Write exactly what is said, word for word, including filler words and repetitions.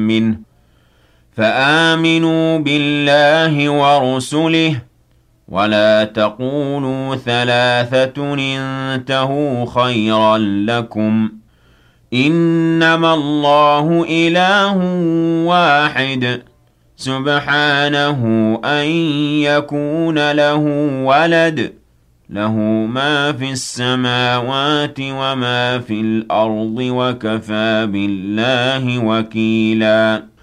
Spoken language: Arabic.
مِّنْهُ فآمنوا بالله ورسله ولا تقولوا ثلاثة انتهوا خيرا لكم إنما الله إله واحد سبحانه أن يكون له ولد له ما في السماوات وما في الأرض وكفى بالله وكيلاً